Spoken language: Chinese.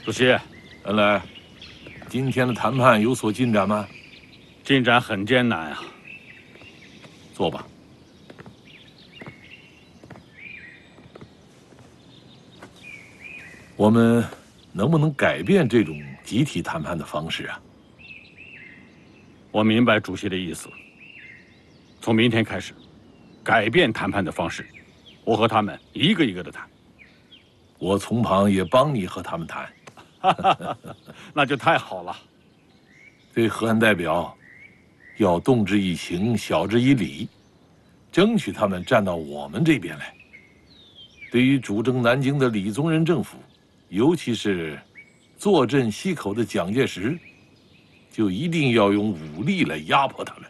主席， 原来今天的谈判有所进展吗？ 进展很艰难啊。 坐吧。我们能不能改变这种集体谈判的方式啊？ 我明白主席的意思。从明天开始，改变谈判的方式，我和他们一个一个的谈。 我从旁也帮你和他们谈。 那就太好了。 对和安代表，要动之以情，晓之以理，争取他们站到我们这边来。对于主政南京的李宗仁政府，尤其是坐镇西口的蒋介石，就一定要用武力来压迫他们。